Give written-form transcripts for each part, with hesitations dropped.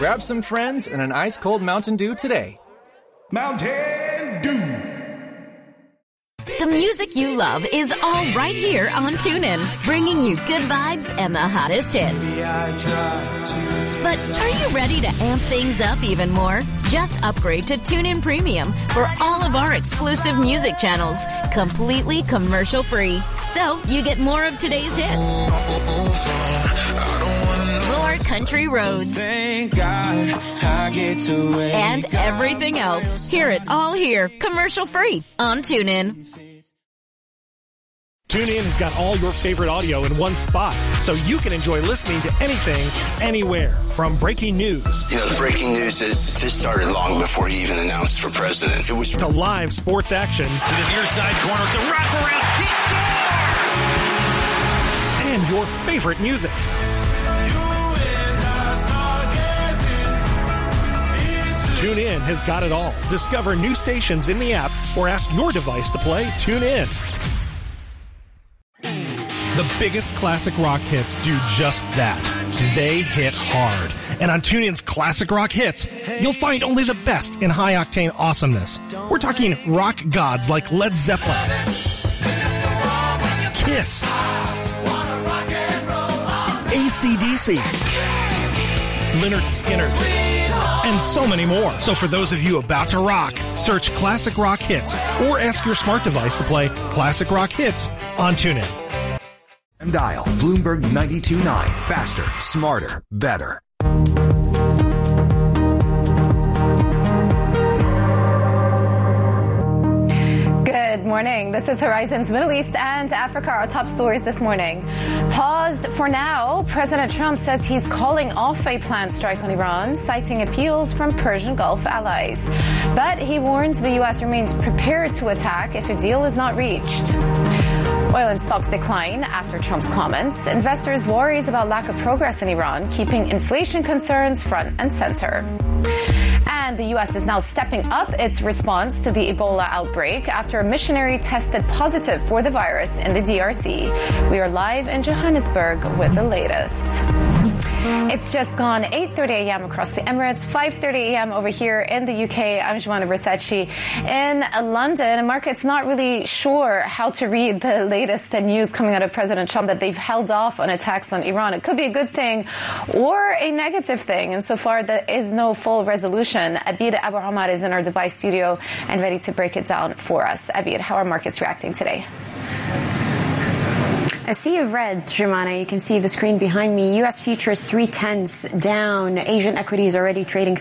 Grab some friends and an ice-cold Mountain Dew today. Mountain Dew. The music you love is all right here on TuneIn, bringing you good vibes and the hottest hits. But are you ready to amp things up even more? Just upgrade to TuneIn Premium for all of our exclusive music channels, completely commercial-free. So you get more of today's hits, more country roads, thank God I get to and everything else. Hear it all here, commercial-free on TuneIn. TuneIn has got all your favorite audio in one spot, so you can enjoy listening to anything, anywhere. From breaking news. You know, the breaking news is this started long before he even announced for president. It was to live sports action. To the near side corner, the wraparound, he scored! And your favorite music. TuneIn has got it all. Discover new stations in the app or ask your device to play TuneIn. The biggest classic rock hits do just that. They hit hard. And on TuneIn's Classic Rock Hits, you'll find only the best in high-octane awesomeness. We're talking rock gods like Led Zeppelin, Kiss, AC/DC, Lynyrd Skynyrd, and so many more. So for those of you about to rock, search Classic Rock Hits or ask your smart device to play Classic Rock Hits on TuneIn. Dial Bloomberg 92.9. Faster, smarter, better. Good morning. This is Horizon's Middle East and Africa, our top stories this morning. Paused for now, President Trump says he's calling off a planned strike on Iran, citing appeals from Persian Gulf allies. But he warns the U.S. remains prepared to attack if a deal is not reached. Oil and stocks decline after Trump's comments. Investors' worries about lack of progress in Iran, keeping inflation concerns front and center. And the U.S. is now stepping up its response to the Ebola outbreak after a missionary tested positive for the virus in the DRC. We are live in Johannesburg with the latest. It's just gone 8:30 a.m. across the Emirates, 5:30 a.m. over here in the UK. I'm Joanna Versace in London. And market's not really sure how to read the latest news coming out of President Trump that they've held off on attacks on Iran. It could be a good thing or a negative thing. And so far, there is no full resolution. Abid Abu Hamad is in our Dubai studio and ready to break it down for us. Abid, how are markets reacting today? A sea of red, Jumana. You can see the screen behind me. U.S. futures 0.3 down. Asian equities already trading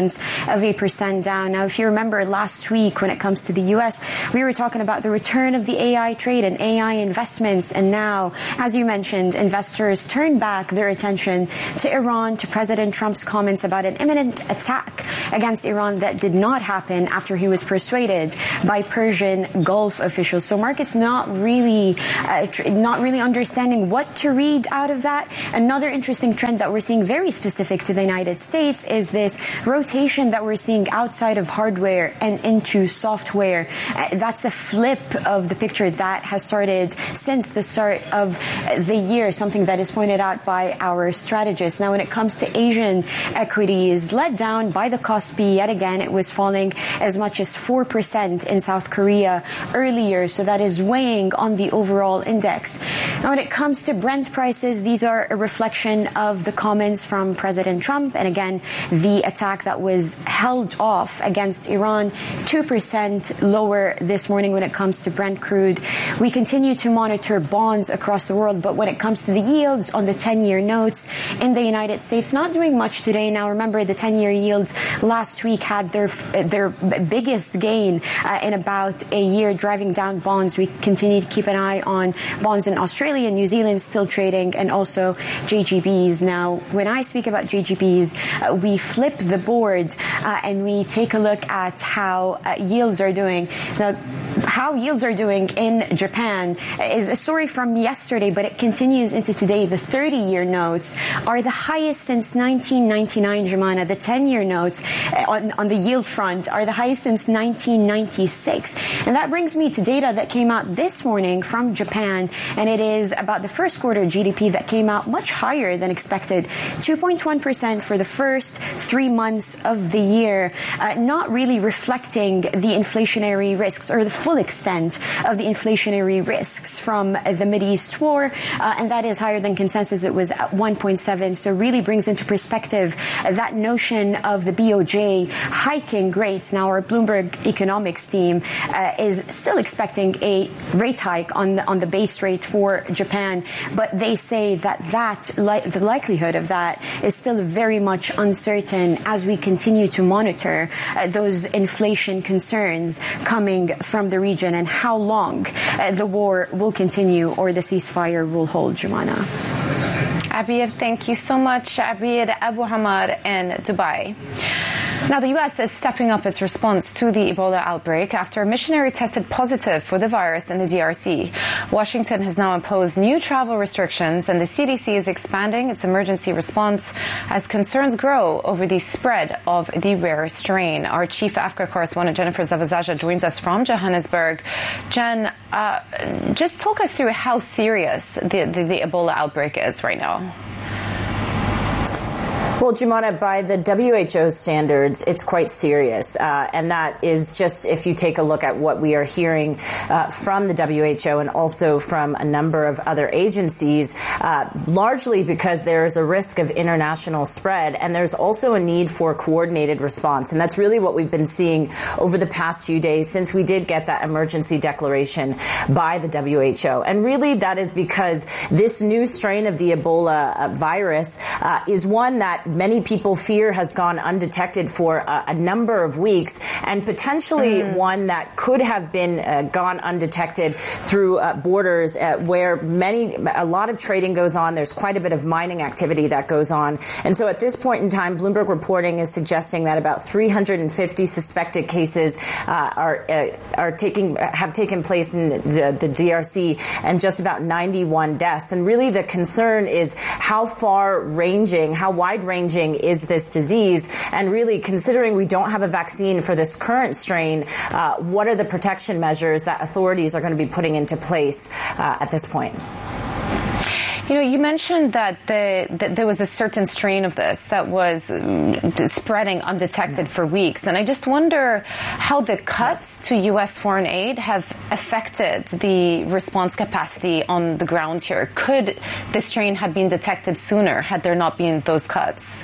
0.7% down. Now, if you remember last week when it comes to the U.S., we were talking about the return of the AI trade and AI investments. And now, as you mentioned, investors turn back their attention to Iran, to President Trump's comments about an imminent attack against Iran that did not happen after he was persuaded by Persian Gulf officials. So markets not really understanding what to read out of that. Another interesting trend that we're seeing very specific to the United States is this rotation that we're seeing outside of hardware and into software. That's a flip of the picture that has started since the start of the year, something that is pointed out by our strategists. Now, when it comes to Asian equities, led down by the Kospi yet again, it was falling as much as 4% in South Korea earlier, so that is weighing on the overall index. Now, when it comes to Brent prices, these are a reflection of the comments from President Trump and, again, the attack that was held off against Iran, 2% lower this morning when it comes to Brent crude. We continue to monitor bonds across the world, but when it comes to the yields on the 10-year notes in the United States, not doing much today. Now, remember, the 10-year yields last week had their biggest gain in about a year, driving down bonds. We continue to keep an eye on bonds in Australia and New Zealand still trading, and also JGBs. Now, when I speak about JGBs, we flip the board and we take a look at how yields are doing. Now, how yields are doing in Japan is a story from yesterday, but it continues into today. The 30-year notes are the highest since 1999, Jumana. The 10-year notes on the yield front are the highest since 1996. And that brings me to data that came out this morning from Japan, and it it is about the first quarter GDP that came out much higher than expected, 2.1% for the first 3 months of the year, not really reflecting the inflationary risks or the full extent of the inflationary risks from the Mideast war, and that is higher than consensus. It was at 1.7, so really brings into perspective that notion of the BOJ hiking rates. Now, our Bloomberg economics team is still expecting a rate hike on the base rate for Japan, but they say that the likelihood of that is still very much uncertain as we continue to monitor those inflation concerns coming from the region and how long the war will continue or the ceasefire will hold. Jumana. Abir, thank you so much. Abir Abu Hamad in Dubai. Now, the U.S. is stepping up its response to the Ebola outbreak after a missionary tested positive for the virus in the DRC. Washington has now imposed new travel restrictions, and the CDC is expanding its emergency response as concerns grow over the spread of the rare strain. Our chief Africa correspondent, Jennifer Zavazaja, joins us from Johannesburg. Jen, just talk us through how serious the Ebola outbreak is right now. Well, Jumana, by the WHO standards, it's quite serious. And that is just if you take a look at what we are hearing from the WHO and also from a number of other agencies, largely because there is a risk of international spread. And there's also a need for coordinated response. And that's really what we've been seeing over the past few days since we did get that emergency declaration by the WHO. And really that is because this new strain of the Ebola virus is one that many people fear has gone undetected for a number of weeks, and potentially one that could have been gone undetected through borders where a lot of trading goes on. There's quite a bit of mining activity that goes on. And so at this point in time, Bloomberg reporting is suggesting that about 350 suspected cases have taken place in the DRC, and just about 91 deaths. And really the concern is how wide-ranging is this disease, and really considering we don't have a vaccine for this current strain, what are the protection measures that authorities are going to be putting into place at this point? You know, you mentioned that there was a certain strain of this that was spreading undetected for weeks. And I just wonder how the cuts to U.S. foreign aid have affected the response capacity on the ground here. Could the strain have been detected sooner had there not been those cuts?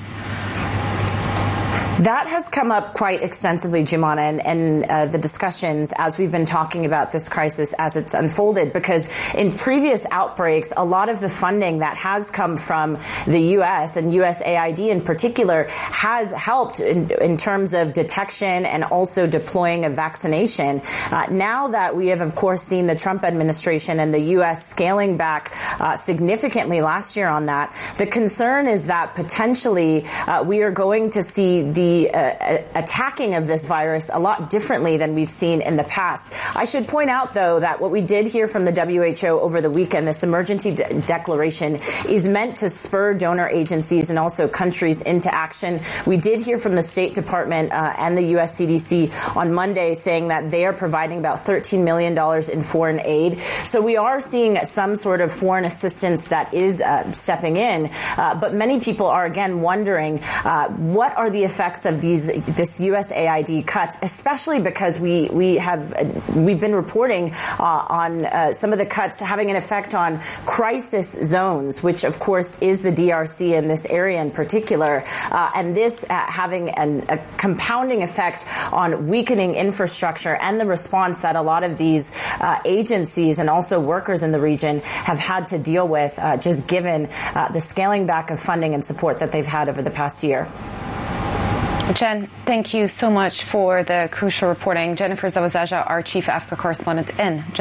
That has come up quite extensively, Jumana, and the discussions as we've been talking about this crisis as it's unfolded, because in previous outbreaks, a lot of the funding that has come from the U.S. and USAID in particular has helped in terms of detection and also deploying of vaccination. Now that we have, of course, seen the Trump administration and the U.S. scaling back significantly last year on that, the concern is that potentially we are going to see the attacking of this virus a lot differently than we've seen in the past. I should point out, though, that what we did hear from the WHO over the weekend, this emergency declaration, is meant to spur donor agencies and also countries into action. We did hear from the State Department and the U.S. CDC on Monday saying that they are providing about $13 million in foreign aid. So we are seeing some sort of foreign assistance that is stepping in. But many people are, again, wondering what are the effects of this USAID cuts, especially because we've been reporting on some of the cuts having an effect on crisis zones, which of course is the DRC in this area in particular, and this having a compounding effect on weakening infrastructure and the response that a lot of these agencies and also workers in the region have had to deal with, just given the scaling back of funding and support that they've had over the past year. Jen, thank you so much for the crucial reporting. Jennifer Zavazaja, our chief Africa correspondent in